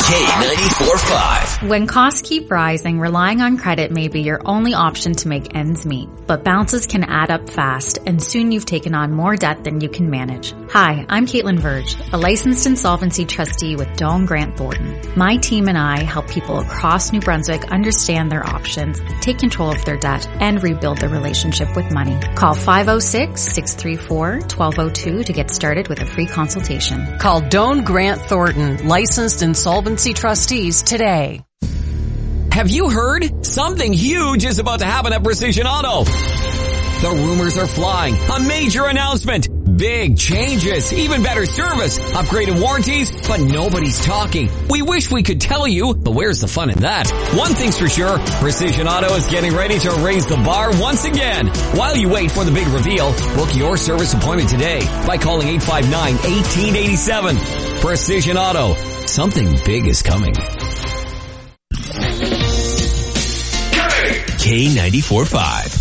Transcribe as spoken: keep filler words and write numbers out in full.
K ninety-four point five. When costs keep rising, relying on credit may be your only option to make ends meet. But bounces can add up fast, and soon you've taken on more debt than you can manage. Hi, I'm Caitlin Verge, a licensed insolvency trustee with Doan Grant Thornton. My team and I help people across New Brunswick understand their options, take control of their debt, and rebuild their relationship with money. Call five oh six, six three four, one two oh two to get started with a free consultation. Call Doan Grant Thornton, licensed insolvency trustees today. Have you heard? Something huge is about to happen at Precision Auto. The rumors are flying. A major announcement. Big changes, even better service, upgraded warranties, but nobody's talking. We wish we could tell you, but where's the fun in that? One thing's for sure, Precision Auto is getting ready to raise the bar once again. While you wait for the big reveal, book your service appointment today by calling eight five nine, one eight eight seven. Precision Auto. Something big is coming. K ninety-four point five.